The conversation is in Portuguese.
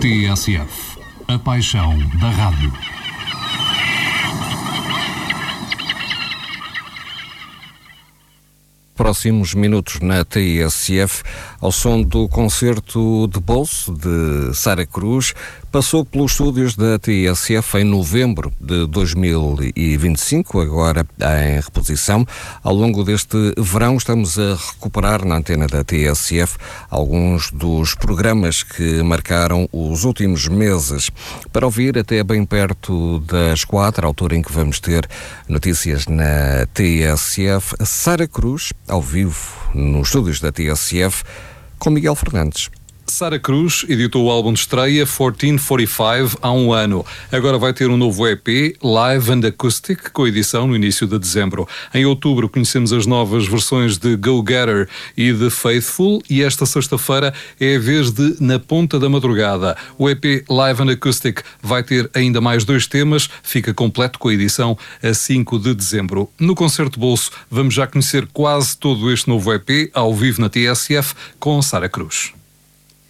TSF, a paixão da rádio. Próximos minutos na TSF, ao som do concerto de bolso de Sara Cruz, passou pelos estúdios da TSF em novembro de 2025, agora em reposição. Ao longo deste verão estamos a recuperar na antena da TSF alguns dos programas que marcaram os últimos meses. Para ouvir até bem perto das 4, a altura em que vamos ter notícias na TSF, Sara Cruz, ao vivo nos estúdios da TSF, com Miguel Fernandes. Sara Cruz editou o álbum de estreia 1445 há um ano. Agora vai ter um novo EP, Live and Acoustic, com edição no início de dezembro. Em outubro conhecemos as novas versões de Go Getter e de Faithful, e esta sexta-feira é a vez de Na Ponta da Madrugada. O EP Live and Acoustic vai ter ainda mais 2 temas, fica completo com a edição a 5 de dezembro. No concerto de bolso vamos já conhecer quase todo este novo EP, ao vivo na TSF, com Sara Cruz.